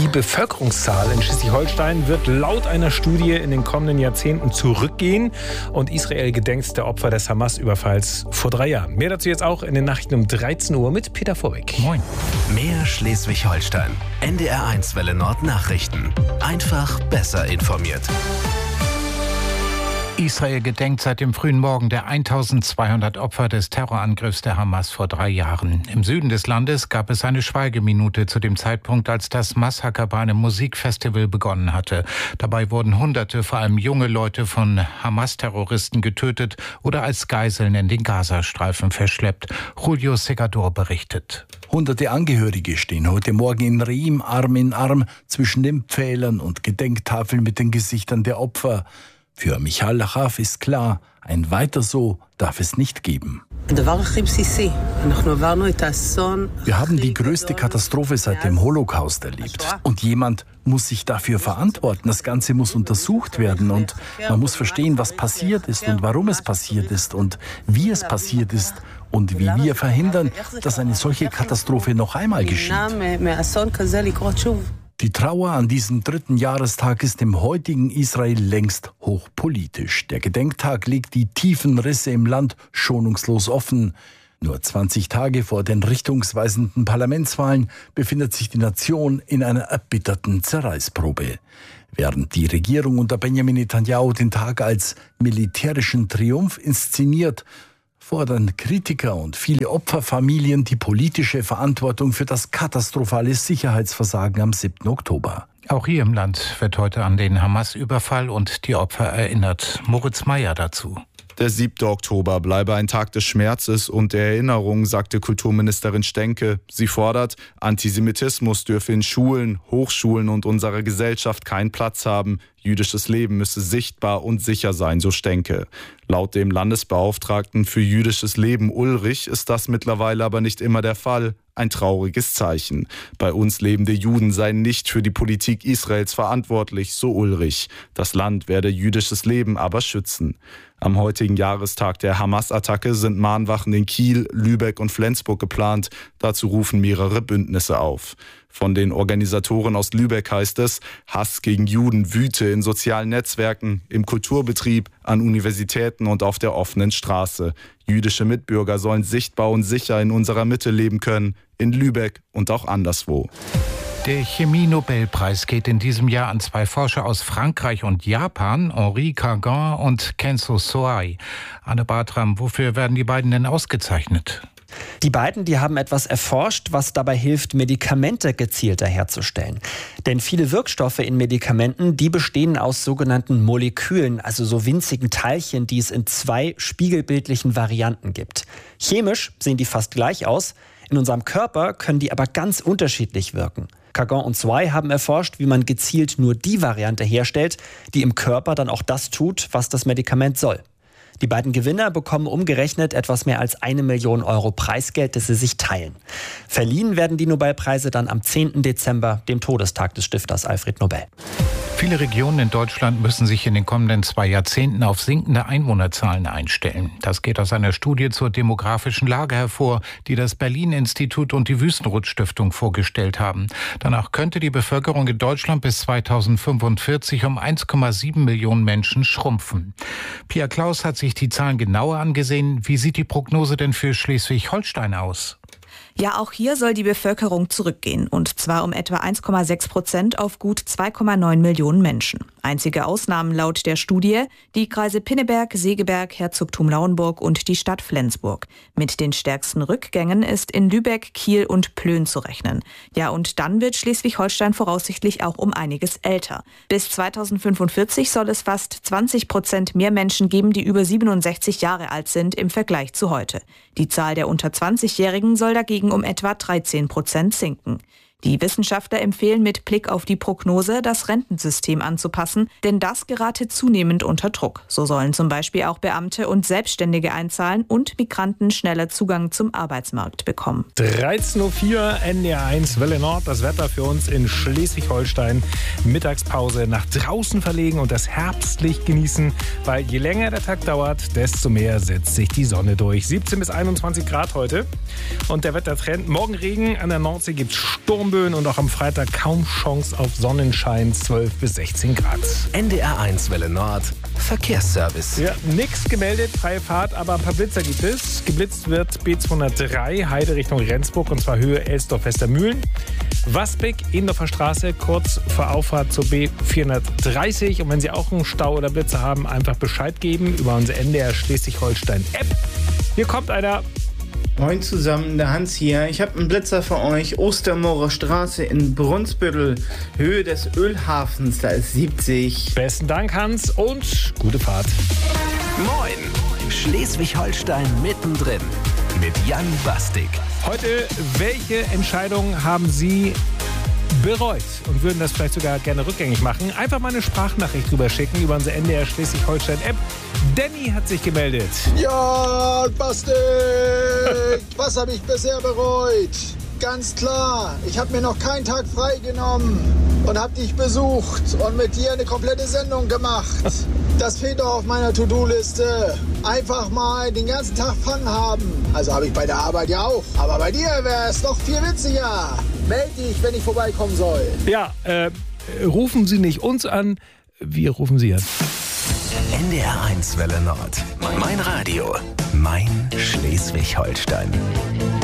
Bevölkerungszahl in Schleswig-Holstein wird laut einer Studie in den kommenden Jahrzehnten zurückgehen und Israel gedenkt der Opfer des Hamas-Überfalls vor 3 Jahren. Mehr dazu jetzt auch in den Nachrichten um 13 Uhr mit Peter Vorbeck. Moin. Mehr Schleswig-Holstein. NDR1 Welle Nord Nachrichten. Einfach besser informiert. Israel gedenkt seit dem frühen Morgen der 1200 Opfer des Terrorangriffs der Hamas vor 3 Jahren. Im Süden des Landes gab es eine Schweigeminute zu dem Zeitpunkt, als das Massaker bei einem Musikfestival begonnen hatte. Dabei wurden Hunderte, vor allem junge Leute, von Hamas-Terroristen getötet oder als Geiseln in den Gazastreifen verschleppt. Julio Segador berichtet. Hunderte Angehörige stehen heute Morgen in Reim Arm in Arm zwischen den Pfählern und Gedenktafeln mit den Gesichtern der Opfer. Für Michal Lachaf ist klar, ein Weiter so darf es nicht geben. Wir haben die größte Katastrophe seit dem Holocaust erlebt. Und jemand muss sich dafür verantworten. Das Ganze muss untersucht werden und man muss verstehen, was passiert ist und warum es passiert ist und wie es passiert ist und wie wir verhindern, dass eine solche Katastrophe noch einmal geschieht. Die Trauer an diesem 3. Jahrestag ist im heutigen Israel längst hochpolitisch. Der Gedenktag legt die tiefen Risse im Land schonungslos offen. Nur 20 Tage vor den richtungsweisenden Parlamentswahlen befindet sich die Nation in einer erbitterten Zerreißprobe. Während die Regierung unter Benjamin Netanyahu den Tag als militärischen Triumph inszeniert, fordern Kritiker und viele Opferfamilien die politische Verantwortung für das katastrophale Sicherheitsversagen am 7. Oktober. Auch hier im Land wird heute an den Hamas-Überfall und die Opfer erinnert. Moritz Meyer dazu. Der 7. Oktober bleibe ein Tag des Schmerzes und der Erinnerung, sagte Kulturministerin Stenke. Sie fordert, Antisemitismus dürfe in Schulen, Hochschulen und unserer Gesellschaft keinen Platz haben. Jüdisches Leben müsse sichtbar und sicher sein, so Stenke. Laut dem Landesbeauftragten für jüdisches Leben Ulrich ist das mittlerweile aber nicht immer der Fall. Ein trauriges Zeichen. Bei uns lebende Juden seien nicht für die Politik Israels verantwortlich, so Ulrich. Das Land werde jüdisches Leben aber schützen. Am heutigen Jahrestag der Hamas-Attacke sind Mahnwachen in Kiel, Lübeck und Flensburg geplant. Dazu rufen mehrere Bündnisse auf. Von den Organisatoren aus Lübeck heißt es, Hass gegen Juden wüte in sozialen Netzwerken, im Kulturbetrieb, an Universitäten und auf der offenen Straße. Jüdische Mitbürger sollen sichtbar und sicher in unserer Mitte leben können, in Lübeck und auch anderswo. Der Chemie-Nobelpreis geht in diesem Jahr an 2 Forscher aus Frankreich und Japan, Henri Kagan und Kenzo Soai. Anne Bartram, wofür werden die beiden denn ausgezeichnet? Die beiden, die haben etwas erforscht, was dabei hilft, Medikamente gezielter herzustellen. Denn viele Wirkstoffe in Medikamenten, die bestehen aus sogenannten Molekülen, also so winzigen Teilchen, die es in 2 spiegelbildlichen Varianten gibt. Chemisch sehen die fast gleich aus, in unserem Körper können die aber ganz unterschiedlich wirken. Kagan und Soai haben erforscht, wie man gezielt nur die Variante herstellt, die im Körper dann auch das tut, was das Medikament soll. Die beiden Gewinner bekommen umgerechnet etwas mehr als 1 Million Euro Preisgeld, das sie sich teilen. Verliehen werden die Nobelpreise dann am 10. Dezember, dem Todestag des Stifters Alfred Nobel. Viele Regionen in Deutschland müssen sich in den kommenden 2 Jahrzehnten auf sinkende Einwohnerzahlen einstellen. Das geht aus einer Studie zur demografischen Lage hervor, die das Berlin-Institut und die Wüstenrot-Stiftung vorgestellt haben. Danach könnte die Bevölkerung in Deutschland bis 2045 um 1,7 Millionen Menschen schrumpfen. Pia Klaus hat sich die Zahlen genauer angesehen. Wie sieht die Prognose denn für Schleswig-Holstein aus? Ja, auch hier soll die Bevölkerung zurückgehen, und zwar um etwa 1,6% auf gut 2,9 Millionen Menschen. Einzige Ausnahmen laut der Studie: die Kreise Pinneberg, Segeberg, Herzogtum Lauenburg und die Stadt Flensburg. Mit den stärksten Rückgängen ist in Lübeck, Kiel und Plön zu rechnen. Ja, und dann wird Schleswig-Holstein voraussichtlich auch um einiges älter. Bis 2045 soll es fast 20% mehr Menschen geben, die über 67 Jahre alt sind im Vergleich zu heute. Die Zahl der unter 20-Jährigen soll dagegen um etwa 13% sinken. Die Wissenschaftler empfehlen mit Blick auf die Prognose, das Rentensystem anzupassen, denn das gerate zunehmend unter Druck. So sollen zum Beispiel auch Beamte und Selbstständige einzahlen und Migranten schneller Zugang zum Arbeitsmarkt bekommen. 13.04 Uhr, NDR1 Welle Nord. Das Wetter für uns in Schleswig-Holstein. Mittagspause nach draußen verlegen und das Herbstlicht genießen, weil je länger der Tag dauert, desto mehr setzt sich die Sonne durch. 17 bis 21 Grad heute. Und der Wettertrend: morgen Regen, an der Nordsee gibt es Sturm Sturmböen und auch am Freitag kaum Chance auf Sonnenschein, 12 bis 16 Grad. NDR1 Welle Nord, Verkehrsservice. Ja, nichts gemeldet, freie Fahrt, aber ein paar Blitzer gibt es. Geblitzt wird B203 Heide Richtung Rendsburg und zwar Höhe Elsdorf-Westermühlen. Wasbeck, Ehendorfer Straße, kurz vor Auffahrt zur B430. Und wenn Sie auch einen Stau oder Blitzer haben, einfach Bescheid geben über unsere NDR Schleswig-Holstein-App. Hier kommt einer. Moin zusammen, der Hans hier. Ich habe einen Blitzer für euch. Ostermoorer Straße in Brunsbüttel, Höhe des Ölhafens, da ist 70. Besten Dank, Hans, und gute Fahrt. Moin, Schleswig-Holstein mittendrin mit Jan Bastik. Heute, welche Entscheidungen haben Sie bereut und würden das vielleicht sogar gerne rückgängig machen? Einfach mal eine Sprachnachricht drüber schicken über unsere NDR Schleswig-Holstein-App. Danny hat sich gemeldet. Ja, Bastik! Was habe ich bisher bereut? Ganz klar, ich habe mir noch keinen Tag freigenommen und habe dich besucht und mit dir eine komplette Sendung gemacht. Das fehlt doch auf meiner To-Do-Liste. Einfach mal den ganzen Tag Fun haben. Also habe ich bei der Arbeit ja auch. Aber bei dir wäre es noch viel witziger. Meld dich, wenn ich vorbeikommen soll. Ja, rufen Sie nicht uns an, wir rufen Sie an. NDR1 Welle Nord. Mein Radio. Mein Schleswig-Holstein.